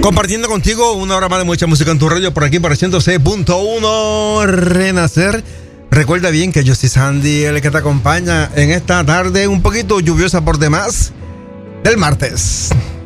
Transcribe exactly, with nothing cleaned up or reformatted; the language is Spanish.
Compartiendo contigo una hora más de mucha música en tu radio por aquí por ciento seis punto uno Renacer. Recuerda bien que yo soy Sandy, el que te acompaña en esta tarde un poquito lluviosa por demás del martes.